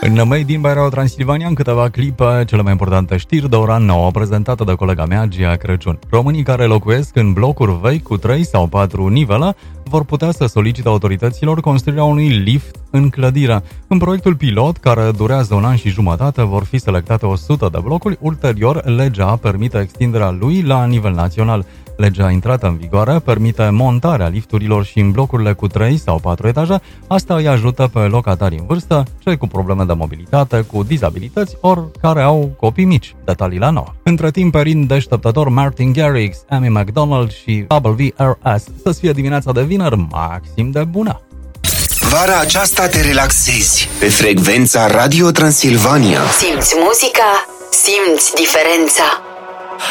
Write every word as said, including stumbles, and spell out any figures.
În Made in by Radio Transilvania, în câteva clipe, cele mai importante știri de ora nouă, prezentată de colega mea, Gia Crăciun. Românii care locuiesc în blocuri vechi cu trei sau patru nivele vor putea să solicite autorităților construirea unui lift în clădire. În proiectul pilot, care durează un an și jumătate, vor fi selectate o sută de blocuri. Ulterior, legea permite extinderea lui la nivel național. Legea intrată în vigoare permite montarea lifturilor și în blocurile cu trei sau patru etaje. Asta îi ajută pe locatarii în vârstă, cei cu probleme de mobilitate, cu dizabilități, ori care au copii mici. Detalii la nouă. Între timp, perin deșteptător Martin Garrix, Amy McDonald și W R S. Să-ți fie dimineața de vineri maxim de bună! Vara aceasta te relaxezi pe frecvența Radio Transilvania. Simți muzica, simți diferența.